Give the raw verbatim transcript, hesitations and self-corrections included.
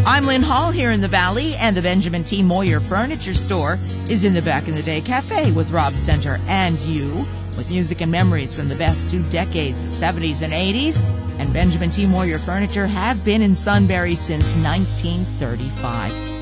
I'm Lynn Hall here in the Valley, and the Benjamin T. Moyer Furniture Store is in the Back in the Day Cafe with Rob Center and you, with music and memories from the best two decades, the seventies and eighties. And Benjamin T. Moyer Furniture has been in Sunbury since nineteen thirty-five.